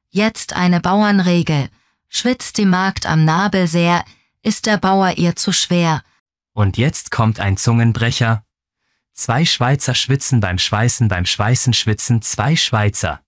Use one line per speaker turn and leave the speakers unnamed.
Jetzt eine Bauernregel. Schwitzt die Magd am Nabel sehr, ist der Bauer ihr zu schwer.
Und jetzt kommt ein Zungenbrecher. 2 Schweizer schwitzen beim Schweißen schwitzen 2 Schweizer.